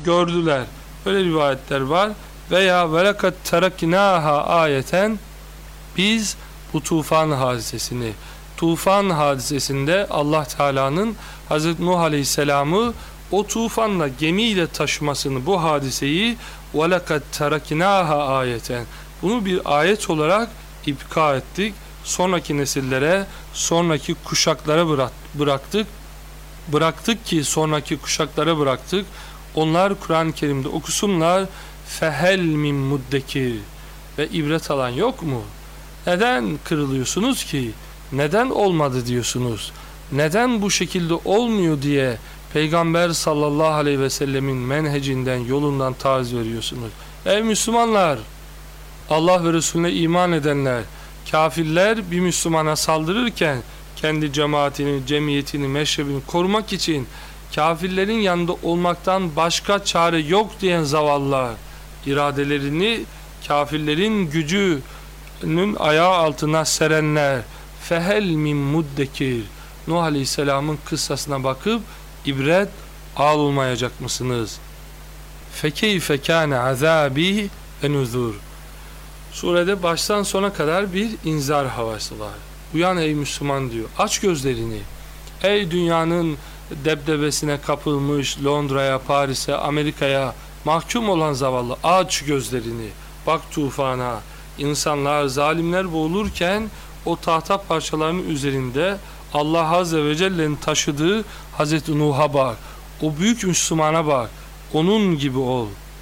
gördüler. Böyle rivayetler var. Veya velakat terakinaha ayeten, biz bu tufan hadisesinde Allah Teala'nın Hazreti Nuh Aleyhisselam'ı o tufanla gemiyle taşımasını, bu hadiseyi velakat terakinaha ayeten, bunu bir ayet olarak ipka ettik. Sonraki nesillere, sonraki kuşaklara bıraktık ki sonraki kuşaklara bıraktık. Onlar Kur'an-ı Kerim'de okusunlar. Fehel min muddekir, ve ibret alan yok mu? Neden kırılıyorsunuz ki? Neden olmadı diyorsunuz? Neden bu şekilde olmuyor diye Peygamber sallallahu aleyhi ve sellemin menhecinden, yolundan taviz veriyorsunuz? Ey Müslümanlar, Allah ve Resulüne iman edenler, kafirler bir Müslümana saldırırken kendi cemaatini, cemiyetini, meşrebini korumak için kafirlerin yanında olmaktan başka çare yok diyen zavallılar, iradelerini kafirlerin gücünün ayağı altına serenler, fehel min muddekir, Nuh Aleyhisselam'ın kıssasına bakıp ibret almayacak mısınız? Fekeyfe kâne azâbi ve nuzur. Surede baştan sona kadar bir inzar havası var. Uyan ey Müslüman diyor. Aç gözlerini. Ey dünyanın debdebesine kapılmış, Londra'ya, Paris'e, Amerika'ya mahkum olan zavallı, aç gözlerini. Bak tufana. İnsanlar, zalimler boğulurken o tahta parçalarının üzerinde Allah Azze ve Celle'nin taşıdığı Hazreti Nuh'a bak. O büyük Müslümana bak. Onun gibi ol.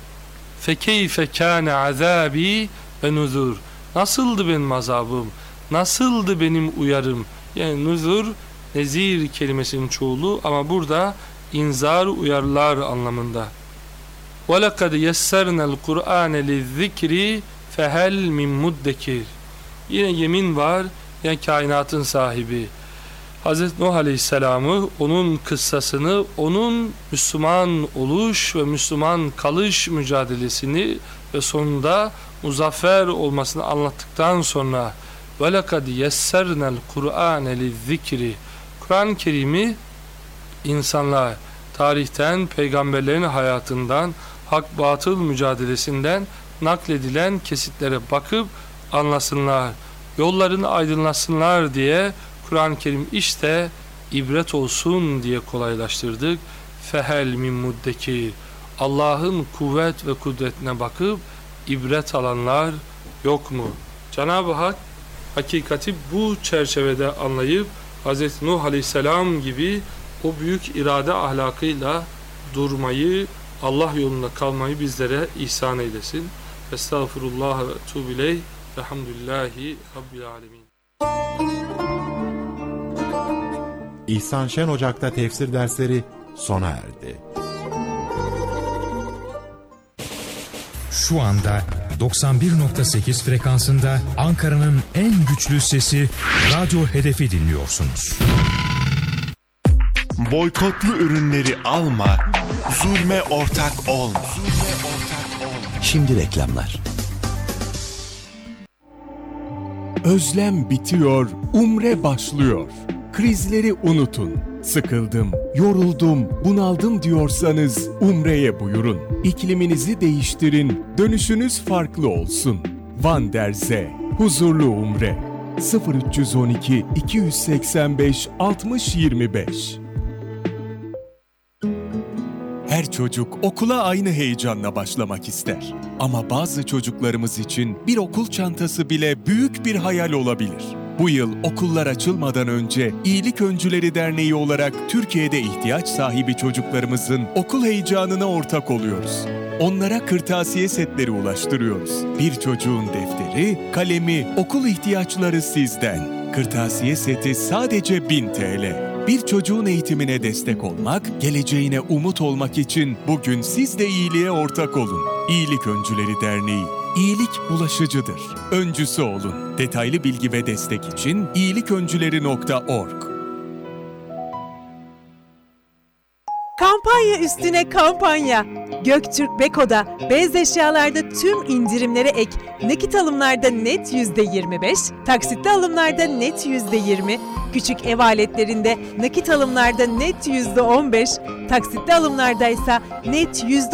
Fekeyfe kâne azâbi ve nuzur. Nasıldı benim azabım? Nasıldı benim uyarım? Yani nuzur, nezir kelimesinin çoğulu ama burada inzar, uyarılar anlamında. وَلَقَدْ يَسَّرْنَا الْقُرْآنَ لِلذِّكْرِ فَهَلْ مِنْ مُدَّكِرِ. Yine yemin var, yani kainatın sahibi Hazreti Nuh Aleyhisselam'ı, onun kıssasını, onun Müslüman oluş ve Müslüman kalış mücadelesini ve sonunda muzaffer olmasını anlattıktan sonra وَلَقَدْ يَسَّرْنَا الْقُرْآنَ لِلذِّكْرِ, Kur'an-ı Kerim'i insanlar tarihten, peygamberlerin hayatından, hak batıl mücadelesinden nakledilen kesitlere bakıp anlasınlar, yollarını aydınlasınlar diye Kur'an-ı Kerim işte ibret olsun diye kolaylaştırdık. Fehel min muddekir. Allah'ın kuvvet ve kudretine bakıp ibret alanlar yok mu? Cenab-ı Hak hakikati bu çerçevede anlayıp Hz. Nuh Aleyhisselam gibi o büyük irade ahlakıyla durmayı, Allah yolunda kalmayı bizlere ihsan eylesin. Estağfurullah ve etûbü ileyh. Elhamdülillahi Rabbil alemin. İhsan Şen Ocak'ta tefsir dersleri sona erdi. Şu anda 91.8 frekansında Ankara'nın en güçlü sesi Radyo Hedef'i dinliyorsunuz. Boykotlu ürünleri alma, zulme ortak olma. Şimdi reklamlar. Özlem bitiyor, umre başlıyor. Krizleri unutun. Sıkıldım, yoruldum, bunaldım diyorsanız umreye buyurun. İkliminizi değiştirin, dönüşünüz farklı olsun. Van der Zee, huzurlu umre. 0312 285 60 25. Her çocuk okula aynı heyecanla başlamak ister. Ama bazı çocuklarımız için bir okul çantası bile büyük bir hayal olabilir. Bu yıl okullar açılmadan önce İyilik Öncüleri Derneği olarak Türkiye'de ihtiyaç sahibi çocuklarımızın okul heyecanına ortak oluyoruz. Onlara kırtasiye setleri ulaştırıyoruz. Bir çocuğun defteri, kalemi, okul ihtiyaçları sizden. Kırtasiye seti sadece 1000 TL. Bir çocuğun eğitimine destek olmak, geleceğine umut olmak için bugün siz de iyiliğe ortak olun. İyilik Öncüleri Derneği. İyilik bulaşıcıdır. Öncüsü olun. Detaylı bilgi ve destek için iyiliköncüleri.org. Kampanya üstüne kampanya. Göktürk Beko'da beyaz eşyalarda tüm indirimlere ek, nakit alımlarda net %25, taksitli alımlarda net %20, küçük ev aletlerinde nakit alımlarda net %15, taksitli alımlarda ise net